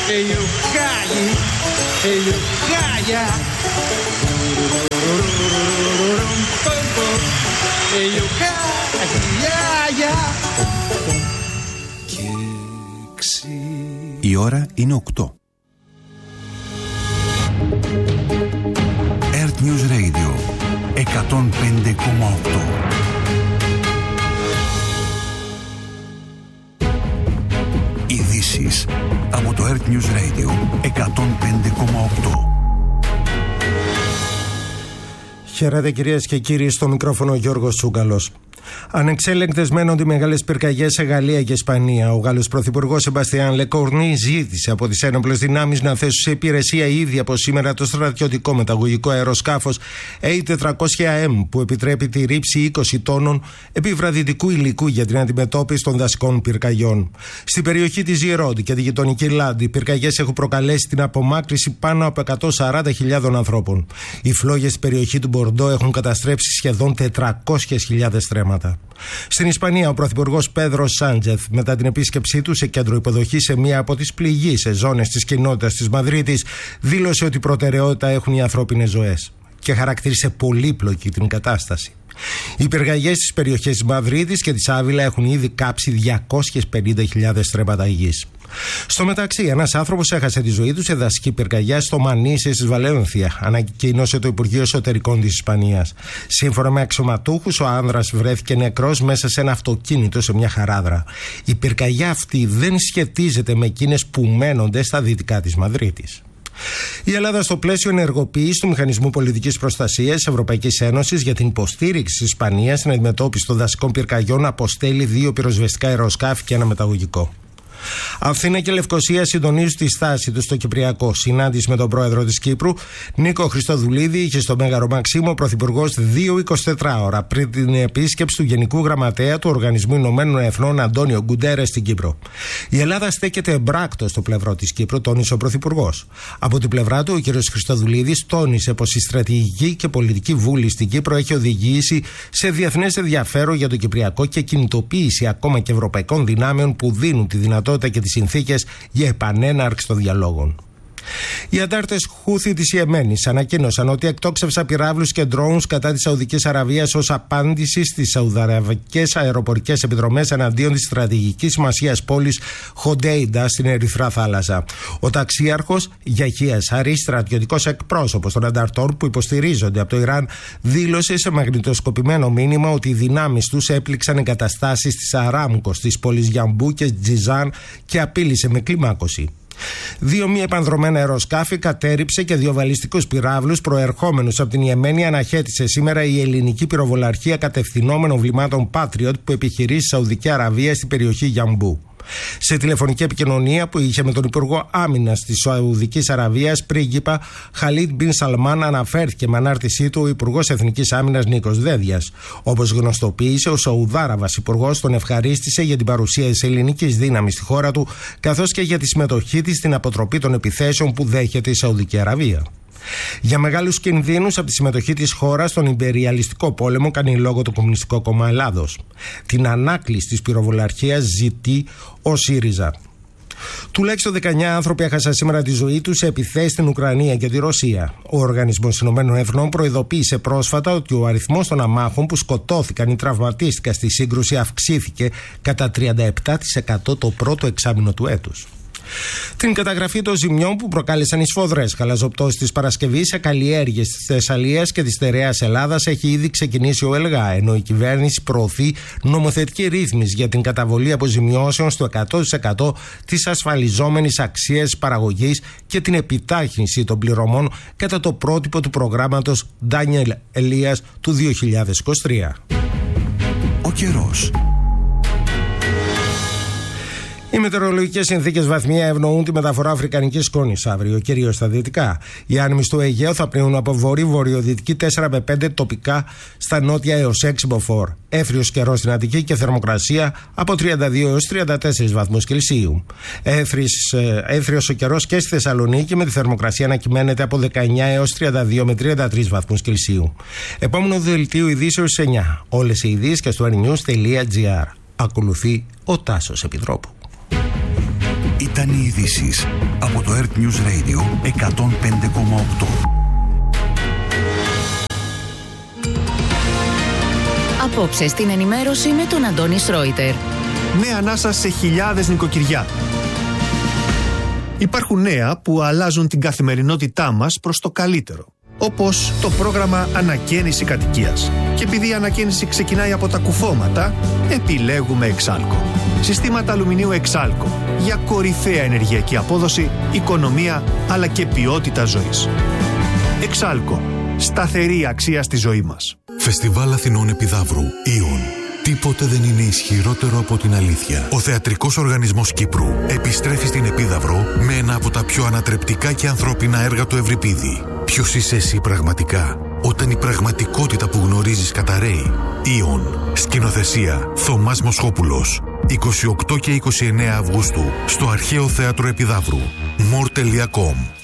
Η ώρα είναι 8. Earth News Radio 105,8. Ειδήσεις από το Earth News Radio 105,8. Χαίρετε κυρίες και κύριοι, στο μικρόφωνο Γιώργος Τσούγκαλος. Ανεξέλεγκτες μένονται οι μεγάλες πυρκαγιές σε Γαλλία και Ισπανία. Ο Γάλλος Πρωθυπουργός Σεμπαστιάν Λεκορνί ζήτησε από τις ένοπλες δυνάμεις να θέσουν σε υπηρεσία ήδη από σήμερα το στρατιωτικό μεταγωγικό αεροσκάφος A400M που επιτρέπει τη ρήψη 20 τόνων επιβραδυτικού υλικού για την αντιμετώπιση των δασικών πυρκαγιών. Στην περιοχή της Γιερόντι και τη γειτονική Λάντι, οι πυρκαγιές έχουν προκαλέσει την απομάκρυση πάνω από 140.000 ανθρώπων. Οι φλόγες στην περιοχή του Μπορντό έχουν καταστρέψει σχεδόν 400.000 στρέμματα. Στην Ισπανία, ο Πρωθυπουργός Πέδρο Σάντζεθ, μετά την επίσκεψή του σε κέντρο υποδοχής σε μία από τις πληγείς ζώνες της κοινότητας της Μαδρίτης, δήλωσε ότι προτεραιότητα έχουν οι ανθρώπινες ζωές και χαρακτήρισε πολύπλοκη την κατάσταση. Οι πυρκαγιές στις περιοχές της Μαδρίτης και της Άβυλα έχουν ήδη κάψει 250.000 στρέμματα γης. Στο μεταξύ, ένας άνθρωπος έχασε τη ζωή του σε δασική πυρκαγιά στο Μανίσι της Βαλένθια, ανακοίνωσε το Υπουργείο Εσωτερικών της Ισπανίας. Σύμφωνα με αξιωματούχους, ο άνδρας βρέθηκε νεκρός μέσα σε ένα αυτοκίνητο σε μια χαράδρα. Η πυρκαγιά αυτή δεν σχετίζεται με εκείνες που μένονται στα δυτικά της Μαδρίτης. Η Ελλάδα, στο πλαίσιο ενεργοποίησης του Μηχανισμού Πολιτικής Προστασίας της Ευρωπαϊκής Ένωσης για την υποστήριξη της Ισπανίας στην αντιμετώπιση των δασικών πυρκαγιών, αποστέλει 2 πυροσβεστικά αεροσκάφη και ένα μεταγωγικό. Αθήνα και Λευκοσία συντονίζουν τη στάση του στο Κυπριακό. Συνάντηση με τον πρόεδρο της Κύπρου, Νίκο Χριστοδουλίδη, είχε στο Μέγαρο Μαξίμου ο πρωθυπουργός 2-24 ώρα πριν την επίσκεψη του Γενικού Γραμματέα του Οργανισμού Ηνωμένων Εθνών, Αντώνιο Γκουντέρες, στην Κύπρο. Η Ελλάδα στέκεται εμπράκτος στο πλευρό της Κύπρου, τόνισε ο πρωθυπουργός. Από την πλευρά του, ο κ. Χριστοδουλίδης τόνισε πως η στρατηγική και πολιτική βούληση στην Κύπρο έχει οδηγήσει σε διεθνές ενδιαφέρον για το Κυπριακό και κινητοποίηση ακόμα και ευρωπαϊκών δυνάμεων που δίνουν τη δυνατότητα και τις συνθήκες για επανέναρξη των διαλόγων. Οι αντάρτες Χούθι της Ιεμένης ανακοίνωσαν ότι εκτόξευσαν πυράβλους και ντρόουνς κατά της Σαουδικής Αραβίας ως απάντηση στις σαουδαραβικές αεροπορικές επιδρομές εναντίον της στρατηγικής σημασίας πόλης Χοντέιντα στην Ερυθρά Θάλασσα. Ο ταξίαρχος Γιαχία Σαρί, στρατιωτικός εκπρόσωπος των ανταρτών που υποστηρίζονται από το Ιράν, δήλωσε σε μαγνητοσκοπημένο μήνυμα ότι οι δυνάμεις τους έπληξαν εγκαταστάσεις της Αράμκο στις πόλεις Γιαμπού και Τζιζάν και απείλησε με κλιμάκωση. 2 μη επανδρομένα αεροσκάφη κατέρριψε και 2 βαλιστικούς πυράβλους προερχόμενους από την Ιεμένη αναχέτησε σήμερα η ελληνική πυροβολαρχία κατευθυνόμενων βλημάτων Patriot που επιχειρεί στη Σαουδική Αραβία στην περιοχή Γιαμπού. Σε τηλεφωνική επικοινωνία που είχε με τον Υπουργό Άμυνας της Σαουδικής Αραβίας, πρίγκιπα Χαλίτ Μπιν Σαλμάν, αναφέρθηκε με ανάρτησή του ο Υπουργός Εθνικής Άμυνας Νίκος Δέδιας. Όπως γνωστοποίησε, ο Σαουδάραβας Υπουργός τον ευχαρίστησε για την παρουσία της ελληνικής δύναμης στη χώρα του, καθώς και για τη συμμετοχή της στην αποτροπή των επιθέσεων που δέχεται η Σαουδική Αραβία. Για μεγάλους κινδύνους από τη συμμετοχή της χώρας στον ιμπεριαλιστικό πόλεμο κάνει λόγο το Κομμουνιστικό Κόμμα Ελλάδος. Την ανάκληση της πυροβολαρχίας ζητεί ο ΣΥΡΙΖΑ. Τουλάχιστον 19 άνθρωποι έχασαν σήμερα τη ζωή τους σε επιθέσεις στην Ουκρανία και τη Ρωσία. Ο Οργανισμός Ηνωμένων Εθνών προειδοποίησε πρόσφατα ότι ο αριθμός των αμάχων που σκοτώθηκαν ή τραυματίστηκαν στη σύγκρουση αυξήθηκε κατά 37% το πρώτο εξάμηνο του έτους. Την καταγραφή των ζημιών που προκάλεσαν οι σφοδρές χαλαζοπτώσεις της Παρασκευής σε καλλιέργειες της Θεσσαλίας και της στερεάς Ελλάδας έχει ήδη ξεκινήσει ο ΕΛΓΑ, ενώ η κυβέρνηση προωθεί νομοθετική ρύθμιση για την καταβολή αποζημιώσεων στο 100% της ασφαλιζόμενης αξίας παραγωγής και την επιτάχυνση των πληρωμών κατά το πρότυπο του προγράμματος Ντάνιελ Ελίας του 2023. Ο καιρός. Οι μετεωρολογικές συνθήκες βαθμιαία ευνοούν τη μεταφορά αφρικανικής σκόνης αύριο, κυρίως στα δυτικά. Οι άνεμοι στο Αιγαίο θα πνέουν από βορειοδυτική 4 με 5 τοπικά στα νότια έως 6 μποφόρ. Έθριος καιρός στην Αττική και θερμοκρασία από 32 έως 34 βαθμούς Κελσίου. Έθριος ο καιρός και στη Θεσσαλονίκη με τη θερμοκρασία να κυμαίνεται από 19 έως 32 με 33 βαθμούς Κελσίου. Επόμενο δελτίο ειδήσεως 9. Όλες οι ειδήσεις και στο airnews.gr. Ακολουθεί ο Τάσος Επιτρόπου. Ήταν οι ειδήσεις από το Earth News Radio 105,8. Απόψε στην ενημέρωση με τον Αντώνη Σρόιτερ. Νέα ανάσα σε χιλιάδες νοικοκυριά. Υπάρχουν νέα που αλλάζουν την καθημερινότητά μας προς το καλύτερο. Όπως το πρόγραμμα Ανακαίνιση Κατοικίας. Και επειδή η ανακαίνιση ξεκινάει από τα κουφώματα, επιλέγουμε Εξάλκο. Συστήματα αλουμινίου Εξάλκο για κορυφαία ενεργειακή απόδοση, οικονομία αλλά και ποιότητα ζωής. Εξάλκο. Σταθερή αξία στη ζωή μας. Φεστιβάλ Αθηνών Επιδαύρου. Ιον. Τίποτε δεν είναι ισχυρότερο από την αλήθεια. Ο Θεατρικός Οργανισμός Κύπρου επιστρέφει στην Επίδαυρο με ένα από τα πιο ανατρεπτικά και ανθρώπινα έργα του Ευρυπίδη. Ποιος είσαι εσύ πραγματικά, όταν η πραγματικότητα που γνωρίζεις καταραίει? Ιον. Σκηνοθεσία Θωμάς Μοσχόπουλος. 28 και 29 Αυγούστου στο Αρχαίο Θέατρο Επιδαύρου. more.com